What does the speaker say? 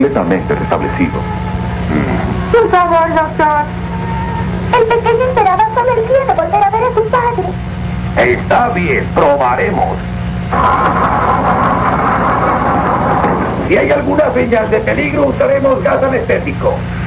completamente restablecido. Por favor, doctor. El pequeño esperaba solo el día de volver a ver a su padre. Está bien, probaremos. Si hay alguna señal de peligro, usaremos gas anestésico.